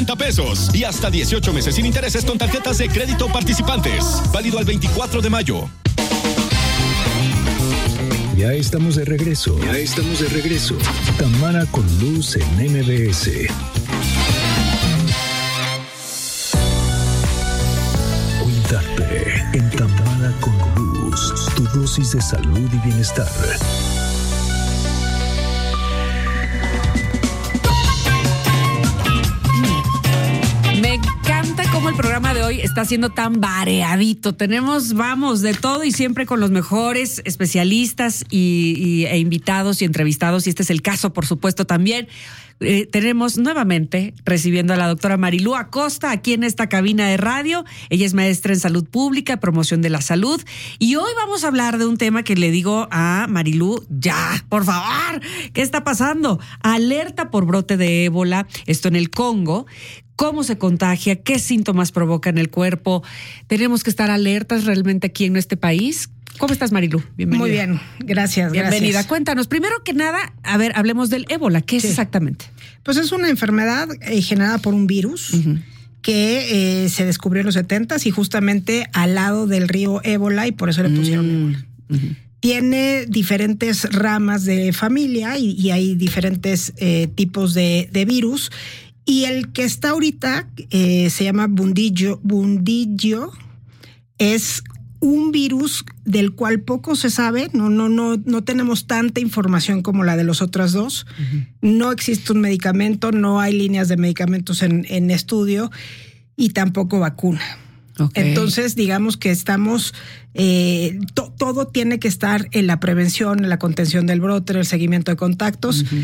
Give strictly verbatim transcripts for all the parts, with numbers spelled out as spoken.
setenta pesos y hasta dieciocho meses sin intereses con tarjetas de crédito participantes. Válido al veinticuatro de mayo. Ya estamos de regreso. Ya estamos de regreso. Tamara con Luz en M B S. Cuídate en Tamara con Luz. Tu dosis de salud y bienestar. Me encanta cómo el programa de hoy está siendo tan variadito. Tenemos, vamos, de todo y siempre con los mejores especialistas y, y, e invitados y entrevistados. Y este es el caso, por supuesto, también. Eh, tenemos nuevamente recibiendo a la doctora Marilú Acosta aquí en esta cabina de radio. Ella es maestra en salud pública, promoción de la salud. Y hoy vamos a hablar de un tema que le digo a Marilú, ya, por favor, ¿qué está pasando? Alerta por brote de ébola, esto en el Congo. ¿Cómo se contagia? ¿Qué síntomas provoca en el cuerpo? ¿Tenemos que estar alertas realmente aquí en este país? ¿Cómo estás, Marilú? Bienvenida. Muy bien, gracias. Bienvenida. Gracias. Cuéntanos, primero que nada, a ver, hablemos del ébola. ¿Qué es sí. exactamente? Pues es una enfermedad eh, generada por un virus uh-huh. que eh, se descubrió en los setentas y justamente al lado del río Ébola y por eso le pusieron mm. ébola. Uh-huh. Tiene diferentes ramas de familia y, y hay diferentes eh, tipos de, de virus. Y el que está ahorita eh, se llama Bundillo, Bundillo, es un virus del cual poco se sabe, no, no, no, no tenemos tanta información como la de los otros dos. Uh-huh. No existe un medicamento, no hay líneas de medicamentos en, en estudio y tampoco vacuna. Okay. Entonces, digamos que estamos, eh, to, todo tiene que estar en la prevención, en la contención del brote, en el seguimiento de contactos. Uh-huh.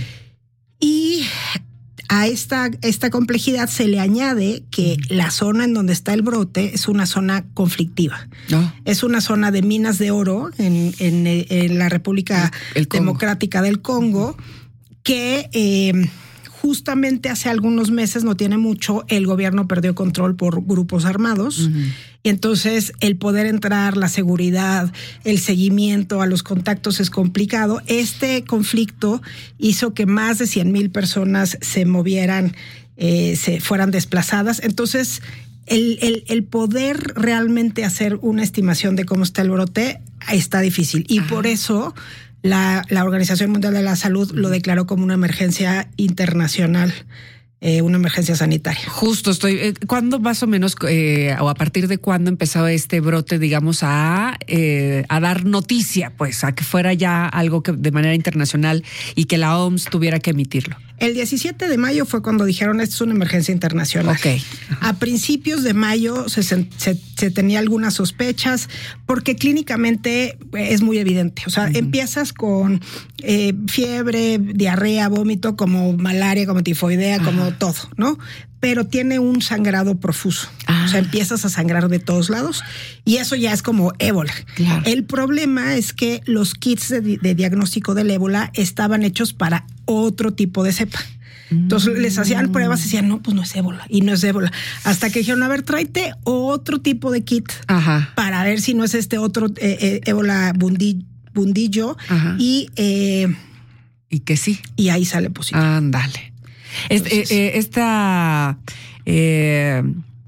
Y a esta, esta complejidad se le añade que la zona en donde está el brote es una zona conflictiva. Oh. Es una zona de minas de oro en, en, en la República el, el Democrática del Congo que eh, justamente hace algunos meses, no tiene mucho, el gobierno perdió control por grupos armados. Uh-huh. Y entonces el poder entrar, la seguridad, el seguimiento a los contactos es complicado. Este conflicto hizo que más de cien mil personas se movieran, eh, se fueran desplazadas. Entonces el, el, el poder realmente hacer una estimación de cómo está el brote está difícil. Y uh-huh. por eso la, la Organización Mundial de la Salud lo declaró como una emergencia internacional. Eh, una emergencia sanitaria. Justo estoy. Eh, ¿Cuándo más o menos eh, o a partir de cuándo empezó este brote, digamos, a, eh, a dar noticia, pues, a que fuera ya algo que de manera internacional y que la O M S tuviera que emitirlo? El diecisiete de mayo fue cuando dijeron esto es una emergencia internacional. Okay. A principios de mayo se, se, se tenía algunas sospechas porque clínicamente es muy evidente. O sea, uh-huh. empiezas con eh, fiebre, diarrea, vómito, como malaria, como tifoidea, uh-huh. como todo, ¿no? Pero tiene un sangrado profuso. Ah. O sea, empiezas a sangrar de todos lados y eso ya es como ébola. Claro. El problema es que los kits de, de diagnóstico del ébola estaban hechos para otro tipo de cepa. Entonces mm. les hacían pruebas y decían, no, pues no es ébola y no es ébola. Hasta que dijeron, a ver, tráete otro tipo de kit Ajá. para ver si no es este otro eh, eh, ébola bundi, bundillo. Ajá. Y, eh, y que sí. Y ahí sale positivo. Ándale. Entonces, eh, eh, esta eh,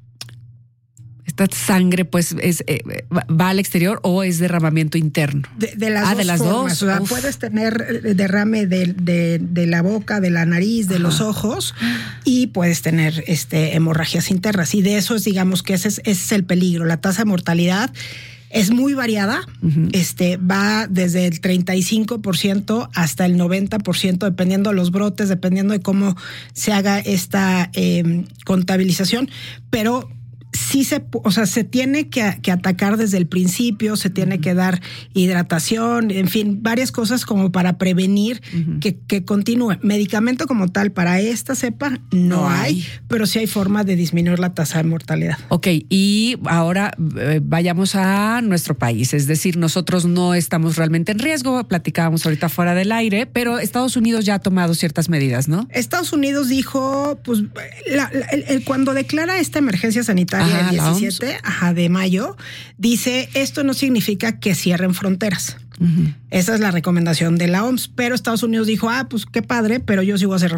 esta sangre, pues, es eh, va al exterior o es derramamiento interno. De, de las ah, dos de las formas. dos. O sea, Uf. puedes tener derrame de, de, de la boca, de la nariz, de Ajá. los ojos y puedes tener este hemorragias internas. Y de eso es, digamos, que ese es, ese es el peligro. La tasa de mortalidad es muy variada, uh-huh. este va desde el treinta y cinco por ciento hasta el noventa por ciento, dependiendo de los brotes, dependiendo de cómo se haga esta eh, contabilización, pero sí se, o sea, se tiene que, que atacar desde el principio, se tiene uh-huh. que dar hidratación, en fin, varias cosas como para prevenir uh-huh. que, que continúe. Medicamento como tal para esta cepa no, no hay, hay, pero sí hay forma de disminuir la tasa de mortalidad. Ok, y ahora eh, vayamos a nuestro país, es decir, nosotros no estamos realmente en riesgo, platicábamos ahorita fuera del aire, pero Estados Unidos ya ha tomado ciertas medidas, ¿no? Estados Unidos dijo, pues, la, la, el, el, cuando declara esta emergencia sanitaria, Ajá, el diecisiete ajá, de mayo, dice, esto no significa que cierren fronteras. Uh-huh. Esa es la recomendación de la O M S, pero Estados Unidos dijo, ah, pues qué padre, pero yo sí voy a cerrar